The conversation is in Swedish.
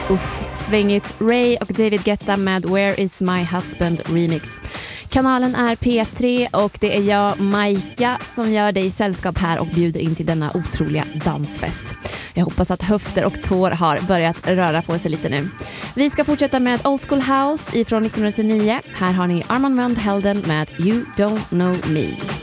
Svängigt. Ray och David Guetta med Where is my husband remix. Kanalen är P3 och det är jag, Maika, som gör dig sällskap här och bjuder in till denna otroliga dansfest. Jag hoppas att höfter och tår har börjat röra på sig lite nu. Vi ska fortsätta med Old School House ifrån 1999. Här har ni Armand Van Helden med You Don't Know Me.